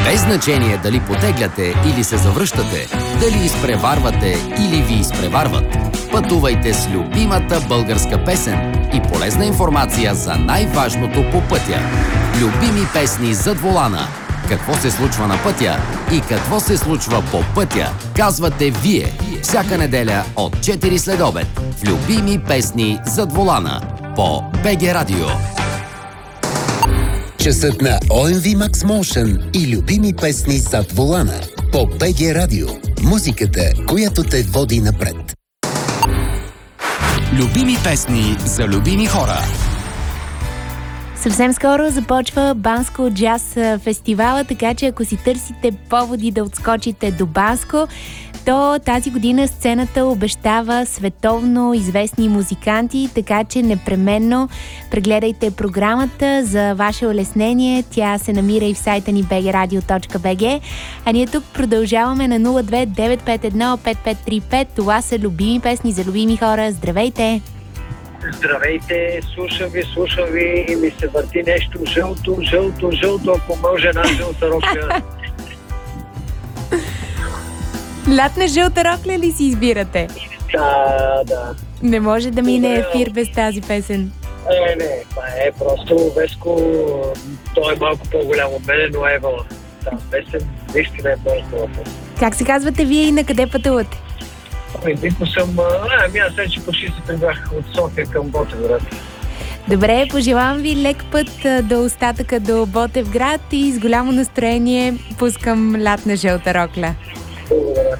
Без значение дали потегляте или се завръщате, дали изпреварвате или ви изпреварват. Пътувайте с любимата българска песен и полезна информация за най-важното по пътя. Любими песни зад волана. Какво се случва на пътя и какво се случва по пътя, казвате вие. Всяка неделя от 4 следобед в Любими песни зад волана по БГ Радио. Часът на OMV Max Motion и любими песни зад волана по БГ Радио. Музиката, която те води напред. Любими песни за любими хора. Съвсем скоро започва Банско джаз фестивала, така че ако си търсите поводи да отскочите до Банско, то тази година сцената обещава световно известни музиканти, така че непременно прегледайте програмата за ваше улеснение. Тя се намира и в сайта ни bgradio.bg. А ние тук продължаваме на 02 951 5535. Това са любими песни за любими хора. Здравейте! Здравейте, слушам ви и ми се върти нещо жълто, ако може една жълта рокля. Лятна жълта рокля ли си избирате? Да. Не може да мине ефир без тази песен. Не, това е просто Веско, той е малко по-голям от мене, но Евала. Тази песен наистина е много песен. Как се казвате вие и на къде пътувате? Битно съм, аз вече почти се прибрах от София към Ботевград. Добре, пожелавам ви лек път до остатъка до Ботевград и с голямо настроение пускам Лятна жълта рокля.